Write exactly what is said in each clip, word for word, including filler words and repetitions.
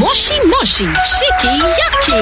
Moshi Moshi Shiki Yaki.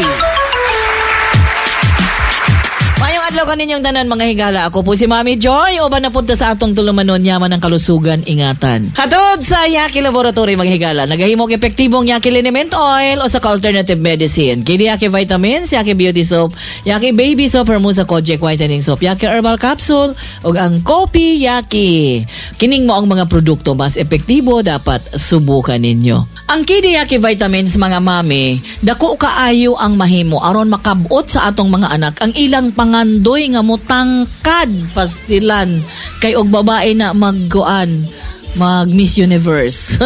Mayong adlaw kaninyong tanan mga higala. Ako po si Mami Joy. O ba napunta sa atong tulumanon yaman ng kalusugan ingatan. Hatod sa Yaki Laboratory mga higala. Nagahimok epektibong Yaki Liniment Oil o sa alternative medicine. Kini Yaki Vitamins, Yaki Beauty Soap, Yaki Baby Soap, Hermosa Kojic Whitening Soap, Yaki Herbal Capsule, o ang Kopi Yaki. Kining mo ang mga produkto mas epektibo dapat subukan ninyo. Ang Kini Yaki Vitamins mga mami, dako kaayo ang mahimo aron makabot sa atong mga anak ang ilang pangandoy nga motangkad pastilan kay og babae na magguan mag Miss Universe.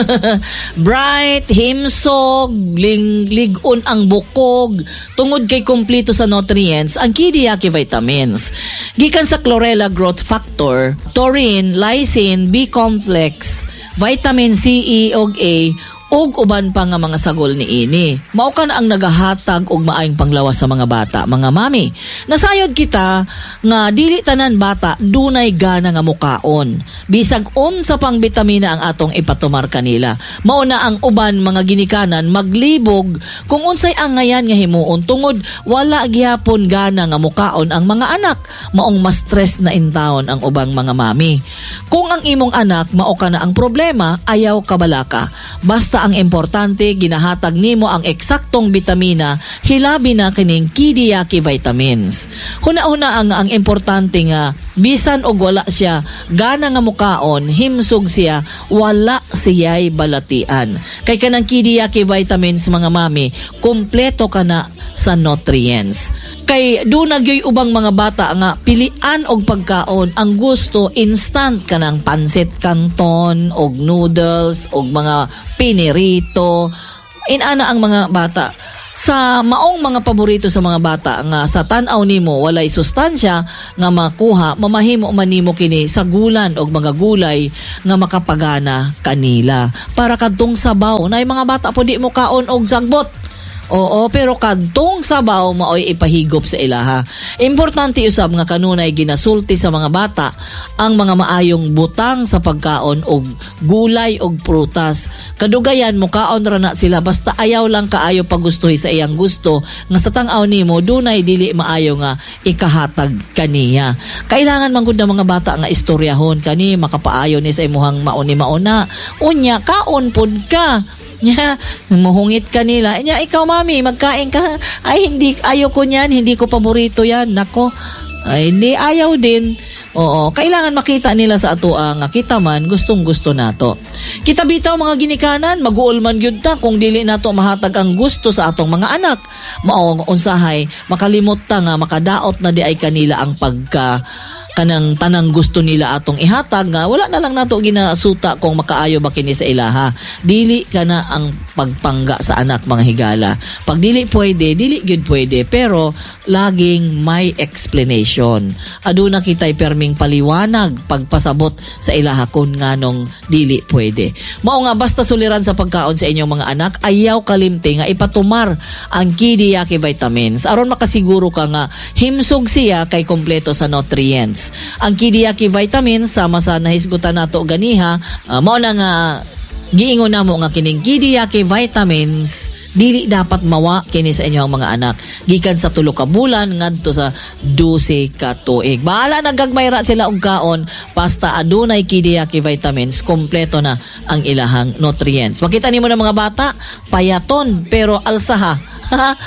Bright, himsog, ling, ligon ang bukog, tungod kay kumpleto sa nutrients ang Kini Yaki Vitamins. Gikan sa chlorella growth factor, taurine, lysine, B-complex, vitamin C, E, ug A, ug uban pa nga mga sagol ni ini. Mao kan ang nagahatag og maayong panglawas sa mga bata, mga mami. Nasayod kita nga dili tanan bata dunay gana nga mukaon. Bisag unsa pang bitamina ang atong ipatumar kanila. Mao na ang uban mga ginikanan maglibog kung unsay ang ngayan nga himuon tungod wala gyapon gana nga mukaon ang mga anak. Maong mas stress na intawon ang ubang mga mami. Kung ang imong anak mao ka na ang problema, ayaw kabalaka. Basta ang importante ginahatag nimo ang eksaktong bitamina, hilabi na kining Kini Yaki Vitamins. Huna-huna ang ang importante nga bisan og wala siya gana nga mukaon, himsog siya, wala siya'y balatian. Kay kanang Kini Yaki Vitamins mga mami, kompleto ka na sa nutrients. Kay dunag yoy ubang mga bata nga pilian og pagkaon ang gusto instant kanang pansit canton og noodles og mga pinirito. Inana ang mga bata sa maong mga paborito sa mga bata nga sa tan-aw nimo walay sustansya nga makuha, mamahimo man nimo kini sa gulan og mga gulay nga makapagana kanila. Para kadtong sabaw nay mga bata po di mo kaon og sagbot. Oo, pero kadtong sabaw maoy ipahigop sa ilaha. Importante usab nga kanunay ginasulti sa mga bata ang mga maayong butang sa pagkaon og gulay og prutas. Kadugayan mo kaon ra na sila basta ayaw lang kaayo pagustuhi sa iyang gusto nga sa tang-aw nimo dunay dili maayo nga ikahatag kaniya. Kailangan man gud ng mga bata nga istoryahon kani makapaayo ni sa imuhang mauni mauna. Unya kaon pud ka. Nya, muhungit ka nila. Nya, ikaw mami, magkain ka. Ay, hindi, ayaw ko niyan. Hindi ko paborito yan. Nako, ay, hindi, ayaw din. Oo, kailangan makita nila sa ato ang kita man, gustong gusto nato. Kita bitaw mga ginikanan, mag-uol man gyud ta kung dili nato mahatag ang gusto sa atong mga anak. Mao unsahay, makalimot ta nga makadaot na di ay kanila ang pagka kanang tanang gusto nila atong ihatag nga wala na lang nato ginasuta kung makaayo ba kini sa ilaha. Dili kana ang pagpangga sa anak mga higala. Pag dili pwede, dili gyud pwede, pero laging may explanation. Aduna kitay perming paliwanag pagpasabot sa ilaha kung nganong dili pwede. Mao nga basta suliran sa pagkaon sa inyong mga anak, ayaw kalimti nga ipatumar ang Kini Yaki Vitamins aron makasiguro ka nga himsog siya kay kompleto sa nutrients. Ang Kini Yaki Vitamins sama sa nahisgutan nato ganiha, uh, mao na nga giingon namo nga kining Kini Yaki Vitamins dili dapat mawa kini sa inyong mga anak gikan sa tulo ka bulan ngadto sa dose ka tuig. Bahala nagagmayra sila og kaon basta adunay Kini Yaki Vitamins, kompleto na ang ilahang nutrients. Makita nimo ng mga bata payaton pero alsaha.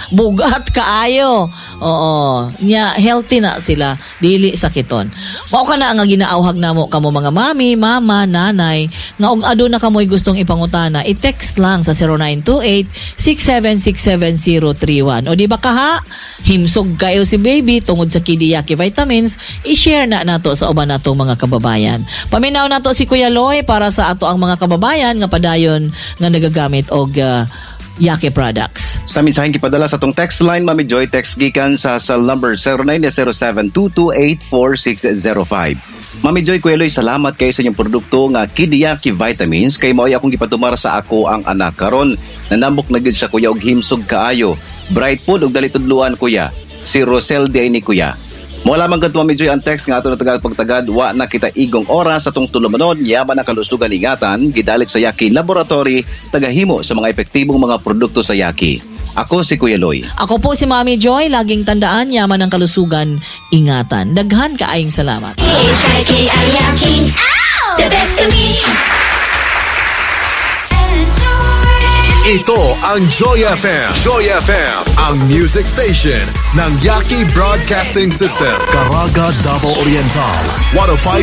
Bugat kaayo. Oo, nya healthy na sila, dili sakiton. Mao kana ang ginaawhag namo kamo mga mami, mama, nanay nga og aduna kamoy gustong ipangutana, i-text lang sa zero nine two eight six seven six seven zero three one. O di ba kaha himsog kayo si baby tungod sa Kini Yaki Vitamins, i-share na nato sa uban natong mga kababayan. Paminaw nato si Kuya Loy para sa ato ang mga kababayan nga padayon nga nagagamit og uh, Yaki products. Sa mensaheng gipadala sa tong text line, Mami Joy, text gikan sa cell number zero nine zero seven two two eight four six zero five. Mami Joy, Kuya Loy, salamat kayo sa inyong produkto nga Kini Yaki Vitamins kay mao'y akong gipatumar sa ako ang anak karon. Nanambok na gid siya kuya og himsog kaayo. Bright po og dali tudluan kuya. Si Rosel di ay ni kuya. Mo lamang kadto Mami Joy ang text nga ato na tagal pagtagad wa na kita igong oras sa tong tulumanon yaman ang kalusugan ingatan gidalit sa Yaki Laboratory tagahimo sa mga epektibong mga produkto sa Yaki. Ako si Kuya Loy. Ako po si Mami Joy, laging tandaan yaman ang kalusugan ingatan. Daghan kaayong salamat. The best kami. Ito ang Joy F M. Joy F M, ang music station ng Yaki Broadcasting System. Caraga, Davao Oriental. one oh five